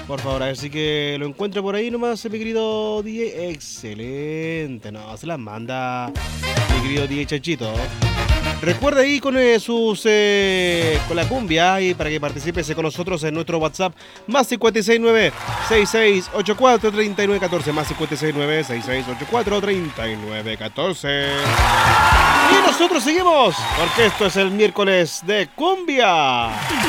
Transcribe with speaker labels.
Speaker 1: Por favor, así que lo encuentro por ahí nomás, mi querido DJ. Excelente, no, se las manda mi querido DJ Chanchito. Recuerda ahí con con la cumbia y para que participes con nosotros en nuestro WhatsApp más 569 6684 3914 más 569 6684 3914. Y nosotros seguimos porque esto es el miércoles de cumbia.